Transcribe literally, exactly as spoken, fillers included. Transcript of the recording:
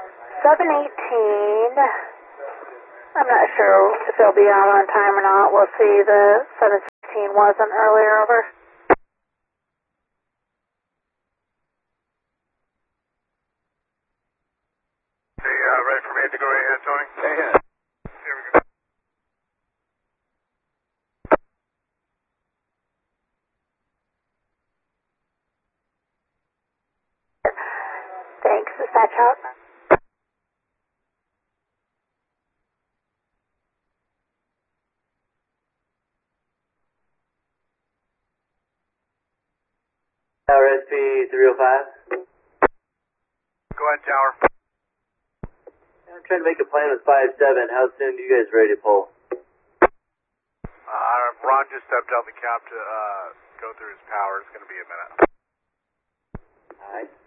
seven eighteen. I'm not sure if they'll be out on time or not. We'll see. The seven sixteen wasn't earlier, over. Hey, uh, ready for me to go ahead, Tony? Go ahead. Here we go. Thanks. Dispatch out. Tower S P three oh five. Go ahead, Tower. I'm trying to make a plan with five seven. How soon do you guys ready to pull? Uh, Ron just stepped out the cab to uh, go through his power. It's going to be a minute. Alright.